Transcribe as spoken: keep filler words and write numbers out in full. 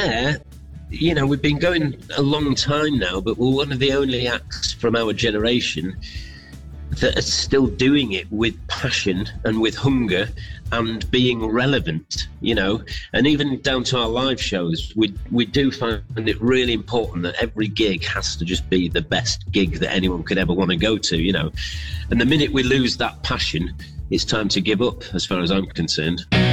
fair, you know, we've been going a long time now, but we're one of the only acts from our generation that are still doing it with passion and with hunger and being relevant, you know. And even down to our live shows, we we do find it really important that every gig has to just be the best gig that anyone could ever want to go to, you know. And the minute we lose that passion, it's time to give up, as far as I'm concerned.